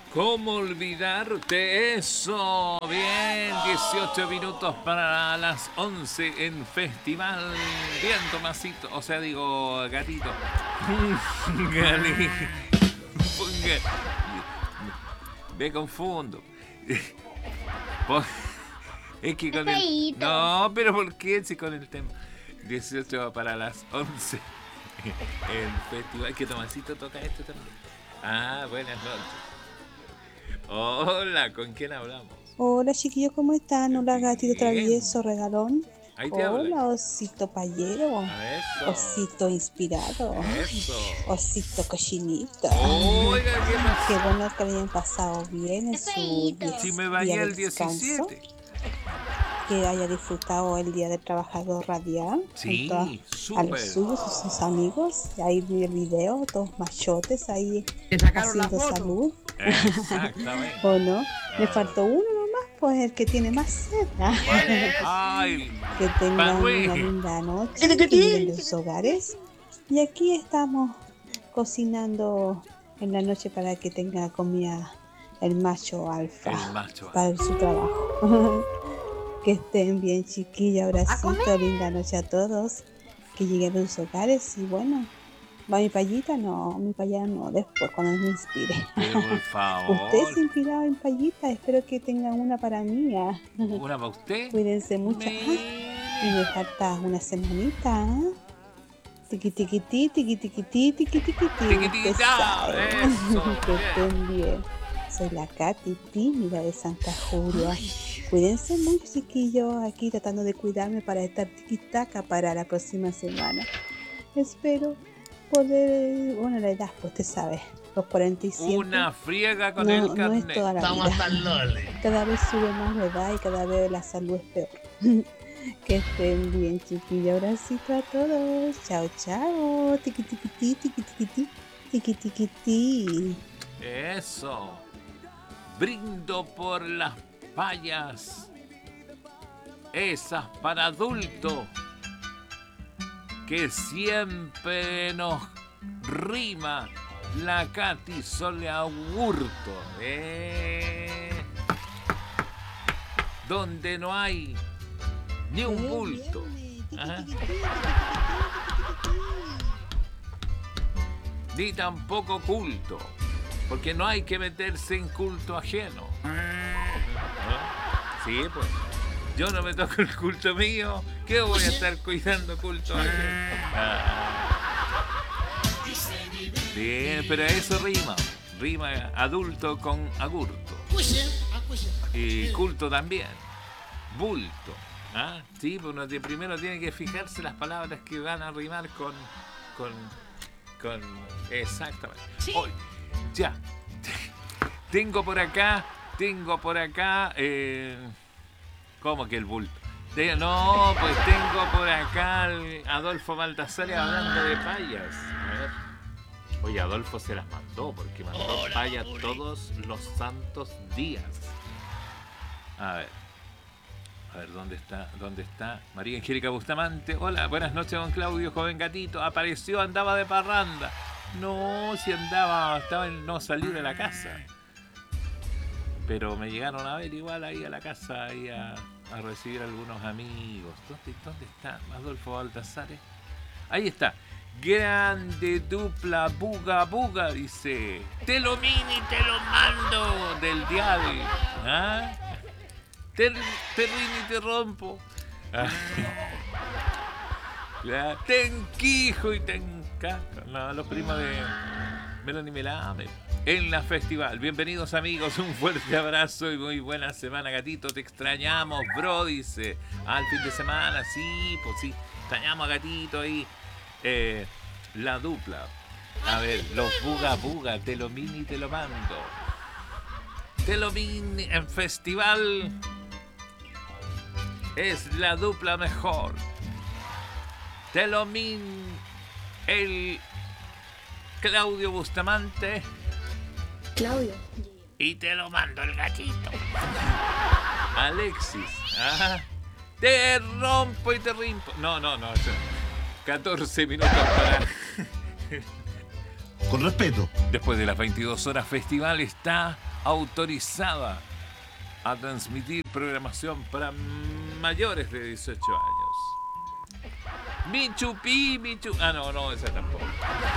¿Cómo olvidarte eso? Bien, 18 minutos para las 11 en Festival. Bien, Tomasito, o sea, digo, gatito. Póngale. Me confundo. Pon- Es que con el... Feíto. No, pero ¿por qué? Si con el tema. 18 para las 11 en Festival. Que Tomasito toca esto también. Ah, buenas noches. Hola, ¿con quién hablamos? Hola chiquillos, ¿cómo están? Hola gatito Bien. travieso, regalón. Ahí te habla. Hola osito payero. Eso. Osito inspirado. Eso. Osito cochinito. Oiga, ¿qué Qué pasa? bueno que hayan pasado bien en su Feíto. Si me día bañé de el descanso. 17. Que haya disfrutado el Día del Trabajador Radial. Sí, junto a súper. los suyos, a sus amigos. Ahí vi el video, todos machotes ahí Te sacaron la haciendo foto. salud. Exactamente. ¿O no? Le faltó uno nomás, pues el que tiene más sed. Ay, Que tengan Manuel. una linda noche, que lleguen de sus hogares. Y aquí estamos cocinando en la noche para que tenga comida el macho alfa El macho. para su trabajo. Que estén bien, chiquillos. Abracito, comer. linda noche a todos. Que lleguen de sus hogares y bueno. ¿Va mi payita? No, mi payita no, después cuando me inspire. Pero por favor. Usted se inspirado en payita, espero que tengan una para mí. ¿Una para usted? Cuídense mucho. Y me falta una semanita. Tiqui tiquití, tiqui tiquití, tiqui tiquití. Tiquitita, Usted sabe. eso, Que bien. estén bien. Soy la Katy tímida de Santa Julia. Cuídense mucho, chiquillos. Aquí tratando de cuidarme para estar tiquitaca para la próxima semana. Espero poder. Bueno, la edad, pues usted sabe. Los 45. Una friega con no, el no es carnet. toda la Estamos vida. hasta el lole. Cada vez sube más la edad y cada vez la salud es peor. Que estén bien, chiquillos. Abracito a todos. Chao, chao. Tiqui tiquití, tiqui tiquití, tiqui tiquití. Eso. Brindo por las payas. Esas para adultos. Que siempre nos rima la Katy Soleagurto. Donde no hay ni un bulto. Ajá. Ni tampoco culto. Porque no hay que meterse en culto ajeno. Sí, pues. Yo no me toco el culto mío. ¿Qué voy a estar cuidando culto ajeno? Bien, pero eso rima. Rima adulto con agurto. Y culto también. Bulto. ¿Ah? Sí, pues uno primero tiene que fijarse las palabras que van a rimar con exactamente. Hoy, ya. Tengo por acá. ¿Cómo que el bulto? No, pues tengo por acá al Adolfo Baltasar hablando de payas. A ver. Oye, Adolfo se las mandó porque mandó payas todos los santos días. A ver, ¿dónde está? María Angélica Bustamante. Hola, buenas noches, don Claudio, joven gatito. Apareció, andaba de parranda. No, si no salí de la casa. Pero me llegaron a ver igual ahí a la casa, ahí a recibir algunos amigos. ¿Dónde está Adolfo Baltasar? Ahí está. Grande dupla buga buga, dice. Te lo mini, te lo mando del diablo. ¿Ah? Te rini, te rompo. Te enquijo y te encajo. No, los primos de Melanie Melame. En la festival. Bienvenidos, amigos. Un fuerte abrazo y muy buena semana, gatito. Te extrañamos, bro, dice. Al fin de semana, sí, pues sí. Extrañamos a gatito ahí. La dupla. A ver, los buga buga. Te lo mini, te lo mando. Te lo mini en festival. Es la dupla mejor. Te lo min el Claudio Bustamante. Claudio. Y te lo mando el gatito. Alexis. Ajá. Te rompo y te rimpo. No. 14 minutos para... Con respeto. Después de las 22 horas, festival está autorizada a transmitir programación para mayores de 18 años. Michupi, Michu... Ah, no, esa tampoco.